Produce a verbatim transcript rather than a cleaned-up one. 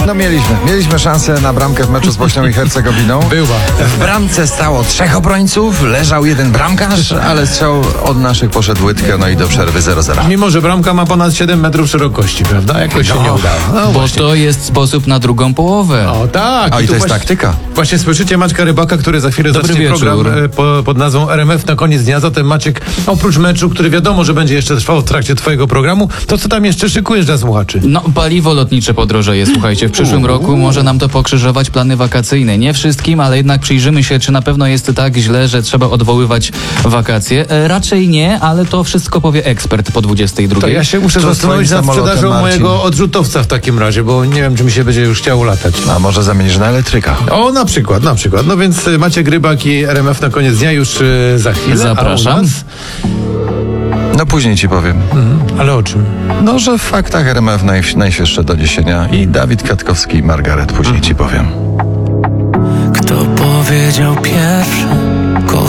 No mieliśmy. Mieliśmy szansę na bramkę w meczu z Bośnią i Hercegowiną. Była. W bramce stało trzech obrońców, leżał jeden bramkarz, ale strzał od naszych poszedł łydkę, no i do przerwy zero zero. Mimo, że bramka ma ponad siedem metrów szerokości, prawda? Jakoś się No. nie udało. No Bo właśnie. to jest sposób na drugą połowę. O tak. A i tu to jest właśnie- taktyka. Właśnie słyszycie Maćka Rybaka, który za chwilę Dobry zacznie wieczór. program e, po, pod nazwą R M F na koniec dnia. Zatem Maciek, oprócz meczu, który wiadomo, że będzie jeszcze trwał w trakcie twojego programu, to co tam jeszcze szykujesz dla słuchaczy? No, paliwo lotnicze podrożeje, słuchajcie. W przyszłym roku może nam to pokrzyżować plany wakacyjne. Nie wszystkim, ale jednak przyjrzymy się, czy na pewno jest tak źle, że trzeba odwoływać wakacje. E, raczej nie, ale to wszystko powie ekspert po dwudziestej drugiej. To ja się muszę To zastanowić swoim nad samolotem, sprzedażą Marcin. mojego odrzutowca w takim razie, bo nie wiem, czy mi się będzie już chciało latać. A może zamienisz na elektryka? O, na przykład, na przykład. No więc y, Maciek Rybak i R M F na koniec dnia już y, za chwilę. Zapraszam. A u nas? No później ci powiem. Mhm. Ale o czym? No, że w faktach R M F naj, najświeższe doniesienia i Dawid Kwiatkowski i Margaret później ci powiem. Kto powiedział pierwszy?